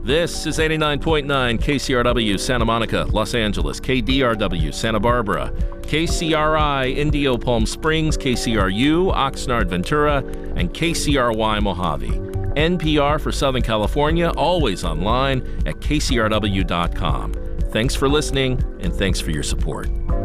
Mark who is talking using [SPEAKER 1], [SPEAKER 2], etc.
[SPEAKER 1] This is 89.9 KCRW Santa Monica, Los Angeles, KDRW Santa Barbara, KCRI Indio Palm Springs, KCRU Oxnard Ventura, and KCRY Mojave. NPR for Southern California, always online at kcrw.com. Thanks for listening, and thanks for your support.